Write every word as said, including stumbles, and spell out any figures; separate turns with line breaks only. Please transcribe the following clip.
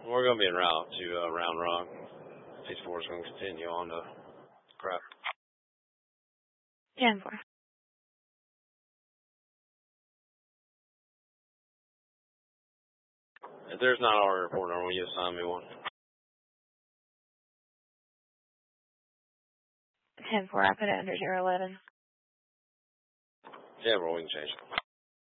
We're going to be en route to uh, Round Rock. Phase four is going to continue on to crap.
ten four.
If there's not our report number, will you assign me one?
ten four, I put it under zero eleven.
Yeah, bro, we can change it.